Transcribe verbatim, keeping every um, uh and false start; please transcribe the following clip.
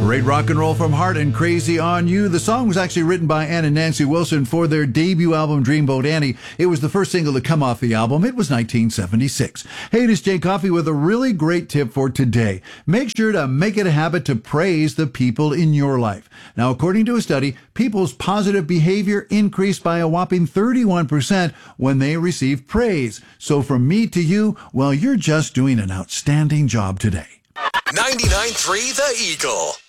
Great rock and roll from Heart and Crazy on You. The song was actually written by Ann and Nancy Wilson for their debut album, Dreamboat Annie. It was the first single to come off the album. It was nineteen seventy-six. Hey, it is Jay Coffey with a really great tip for today. Make sure to make it a habit to praise the people in your life. Now, according to a study, people's positive behavior increased by a whopping thirty-one percent when they received praise. So from me to you, well, you're just doing an outstanding job today. ninety-nine point three The Eagle.